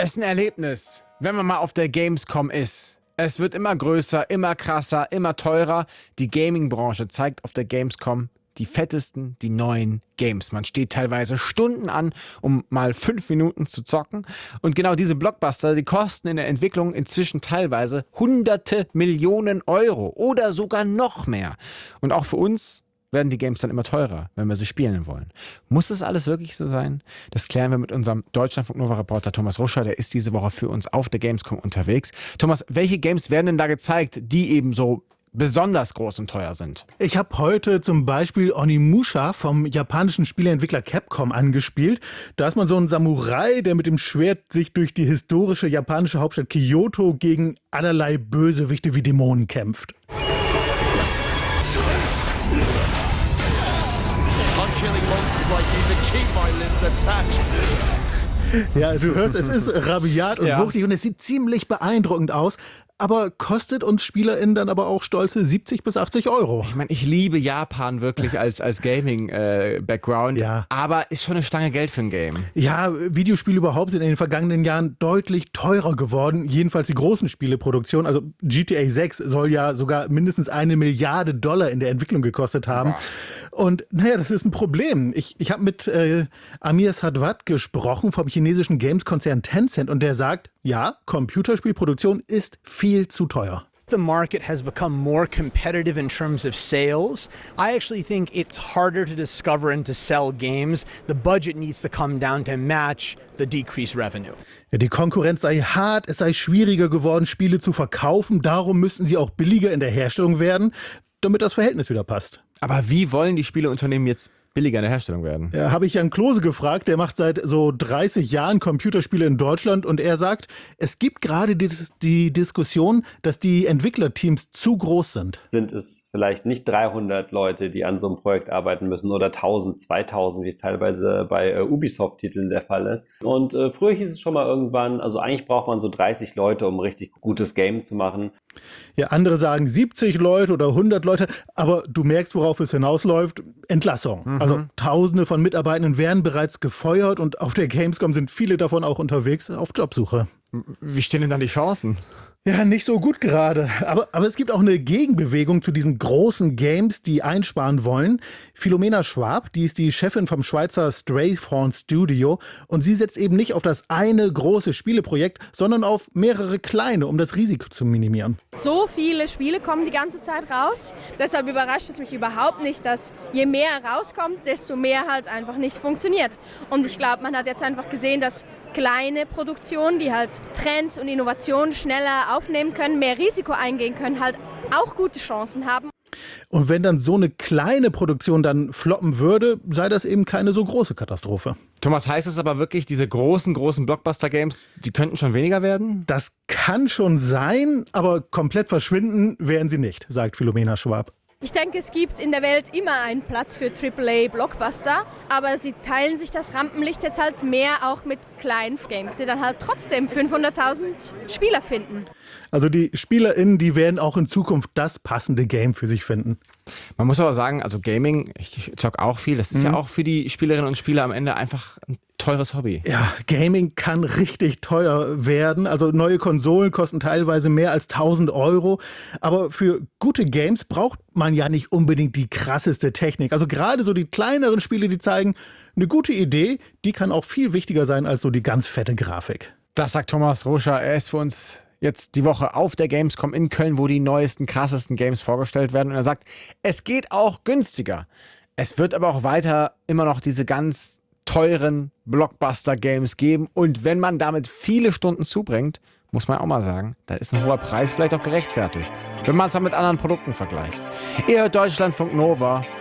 Es ist ein Erlebnis, wenn man mal auf der Gamescom ist. Es wird immer größer, immer krasser, immer teurer. Die Gaming-Branche zeigt auf der Gamescom die fettesten, die neuen Games. Man steht teilweise Stunden an, um mal 5 Minuten zu zocken. Und genau diese Blockbuster, die kosten in der Entwicklung inzwischen teilweise hunderte Millionen Euro oder sogar noch mehr. Und auch für uns werden die Games dann immer teurer, wenn wir sie spielen wollen. Muss es alles wirklich so sein? Das klären wir mit unserem Deutschlandfunk Nova-Reporter Thomas Ruscher. Der ist diese Woche für uns auf der Gamescom unterwegs. Thomas, welche Games werden denn da gezeigt, die eben so besonders groß und teuer sind? Ich habe heute zum Beispiel Onimusha vom japanischen Spieleentwickler Capcom angespielt. Da ist man so ein Samurai, der mit dem Schwert sich durch die historische japanische Hauptstadt Kyoto gegen allerlei Bösewichte wie Dämonen kämpft. Ja, du hörst, es ist rabiat und wuchtig und es sieht ziemlich beeindruckend aus. Aber kostet uns SpielerInnen dann aber auch stolze 70 bis 80 Euro. Ich meine, ich liebe Japan wirklich als Gaming-Background, aber ist schon eine Stange Geld für ein Game. Ja, Videospiele überhaupt sind in den vergangenen Jahren deutlich teurer geworden. Jedenfalls die großen Spieleproduktionen. Also GTA 6 soll ja sogar mindestens $1 Milliarde in der Entwicklung gekostet haben. Wow. Und naja, das ist ein Problem. Ich habe mit Amir Sadwat gesprochen vom chinesischen Games-Konzern Tencent und der sagt, ja, Computerspielproduktion ist viel zu teuer. The market has become more competitive in terms of sales. I actually think it's harder to discover and to sell games. The budget needs to come down to match the decreased revenue. Ja, die Konkurrenz sei hart, es sei schwieriger geworden, Spiele zu verkaufen. Darum müssten sie auch billiger in der Herstellung werden, damit das Verhältnis wieder passt. Aber wie wollen die Spieleunternehmen jetzt billiger in der Herstellung werden? Ja, habe ich Jan Klose gefragt, der macht seit so 30 Jahren Computerspiele in Deutschland und er sagt, es gibt gerade die Diskussion, dass die Entwicklerteams zu groß sind. Sind es vielleicht nicht 300 Leute, die an so einem Projekt arbeiten müssen oder 1000, 2000, wie es teilweise bei Ubisoft-Titeln der Fall ist. Und früher hieß es schon mal irgendwann, also eigentlich braucht man so 30 Leute, um ein richtig gutes Game zu machen. Ja, andere sagen 70 Leute oder 100 Leute, aber du merkst, worauf es hinausläuft, Entlassung. Also Tausende von Mitarbeitenden werden bereits gefeuert und auf der Gamescom sind viele davon auch unterwegs auf Jobsuche. Wie stehen denn dann die Chancen? Ja, nicht so gut gerade. Aber es gibt auch eine Gegenbewegung zu diesen großen Games, die einsparen wollen. Philomena Schwab, die ist die Chefin vom Schweizer Straythorn Studio. Und sie setzt eben nicht auf das eine große Spieleprojekt, sondern auf mehrere kleine, um das Risiko zu minimieren. So viele Spiele kommen die ganze Zeit raus. Deshalb überrascht es mich überhaupt nicht, dass je mehr rauskommt, desto mehr halt einfach nicht funktioniert. Und ich glaube, man hat jetzt einfach gesehen, dass kleine Produktionen, die halt Trends und Innovationen schneller aufnehmen können, mehr Risiko eingehen können, halt auch gute Chancen haben. Und wenn dann so eine kleine Produktion dann floppen würde, sei das eben keine so große Katastrophe. Thomas, heißt es aber wirklich, diese großen Blockbuster-Games, die könnten schon weniger werden? Das kann schon sein, aber komplett verschwinden werden sie nicht, sagt Philomena Schwab. Ich denke, es gibt in der Welt immer einen Platz für AAA-Blockbuster, aber sie teilen sich das Rampenlicht jetzt halt mehr auch mit kleinen Games, die dann halt trotzdem 500.000 Spieler finden. Also die SpielerInnen, die werden auch in Zukunft das passende Game für sich finden. Man muss aber sagen, also Gaming, ich zock auch viel, das ist ja auch für die Spielerinnen und Spieler am Ende einfach ein teures Hobby. Ja, Gaming kann richtig teuer werden. Also neue Konsolen kosten teilweise mehr als 1.000 Euro. Aber für gute Games braucht man ja nicht unbedingt die krasseste Technik. Also gerade so die kleineren Spiele, die zeigen, eine gute Idee, die kann auch viel wichtiger sein als so die ganz fette Grafik. Das sagt Thomas Ruscher, er ist für uns jetzt die Woche auf der Gamescom in Köln, wo die neuesten, krassesten Games vorgestellt werden. Und er sagt, es geht auch günstiger. Es wird aber auch weiter immer noch diese ganz teuren Blockbuster-Games geben. Und wenn man damit viele Stunden zubringt, muss man auch mal sagen, da ist ein hoher Preis vielleicht auch gerechtfertigt, wenn man es dann mit anderen Produkten vergleicht. Ihr hört Deutschlandfunk Nova.